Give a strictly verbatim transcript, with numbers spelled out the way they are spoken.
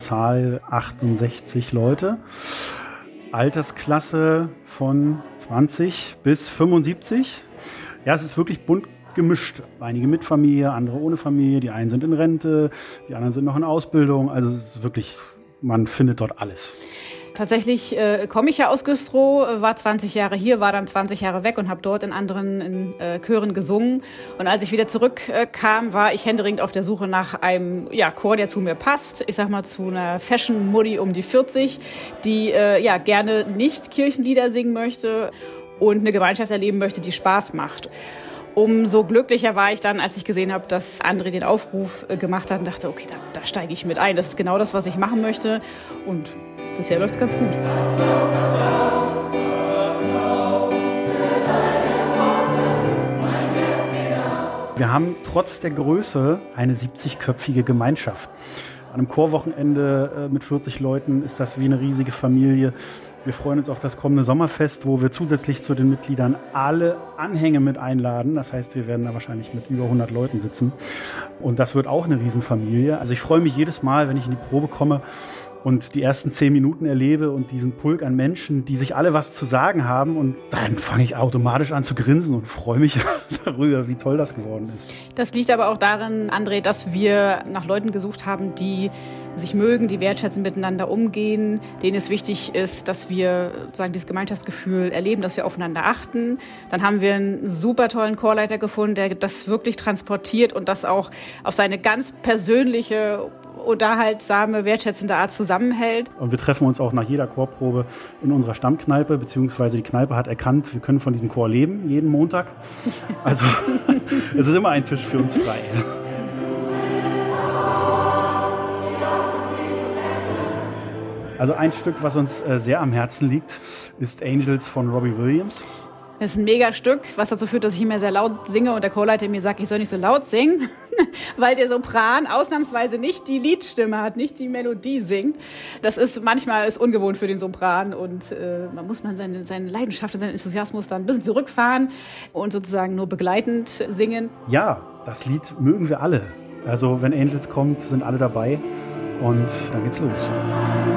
Zahl achtundsechzig Leute. Altersklasse von zwanzig bis fünfundsiebzig. Ja, es ist wirklich bunt gemischt. Einige mit Familie, andere ohne Familie. Die einen sind in Rente, die anderen sind noch in Ausbildung. Also es ist wirklich, man findet dort alles. Tatsächlich äh, komme ich ja aus Güstrow, war zwanzig Jahre hier, war dann zwanzig Jahre weg und habe dort in anderen in, äh, Chören gesungen. Und als ich wieder zurückkam, äh, war ich händeringend auf der Suche nach einem ja, Chor, der zu mir passt. Ich sag mal zu einer Fashion-Muddy um die vierzig, die äh, ja gerne nicht Kirchenlieder singen möchte und eine Gemeinschaft erleben möchte, die Spaß macht. Umso glücklicher war ich dann, als ich gesehen habe, dass André den Aufruf äh, gemacht hat und dachte, okay, da, da steige ich mit ein. Das ist genau das, was ich machen möchte. Und bisher läuft es ganz gut. Wir haben trotz der Größe eine siebzigköpfige Gemeinschaft. An einem Chorwochenende äh, mit vierzig Leuten ist das wie eine riesige Familie. Wir freuen uns auf das kommende Sommerfest, wo wir zusätzlich zu den Mitgliedern alle Anhänge mit einladen. Das heißt, wir werden da wahrscheinlich mit über hundert Leuten sitzen. Und das wird auch eine Riesenfamilie. Also ich freue mich jedes Mal, wenn ich in die Probe komme und die ersten zehn Minuten erlebe und diesen Pulk an Menschen, die sich alle was zu sagen haben. Und dann fange ich automatisch an zu grinsen und freue mich darüber, wie toll das geworden ist. Das liegt aber auch darin, André, dass wir nach Leuten gesucht haben, die sich mögen, die wertschätzen, miteinander umgehen, denen es wichtig ist, dass wir sozusagen dieses Gemeinschaftsgefühl erleben, dass wir aufeinander achten. Dann haben wir einen super tollen Chorleiter gefunden, der das wirklich transportiert und das auch auf seine ganz persönliche, unterhaltsame, wertschätzende Art zusammenhält. Und wir treffen uns auch nach jeder Chorprobe in unserer Stammkneipe, beziehungsweise die Kneipe hat erkannt, wir können von diesem Chor leben, jeden Montag. Also es ist immer ein Tisch für uns frei. Also ein Stück, was uns äh, sehr am Herzen liegt, ist Angels von Robbie Williams. Das ist ein Megastück, was dazu führt, dass ich immer sehr laut singe und der Chorleiter mir sagt, ich soll nicht so laut singen, weil der Sopran ausnahmsweise nicht die Liedstimme hat, nicht die Melodie singt. Das ist manchmal ist ungewohnt für den Sopran und äh, man muss man seine, seine Leidenschaft und seinen Enthusiasmus dann ein bisschen zurückfahren und sozusagen nur begleitend singen. Ja, das Lied mögen wir alle. Also wenn Angels kommt, sind alle dabei und dann geht's los.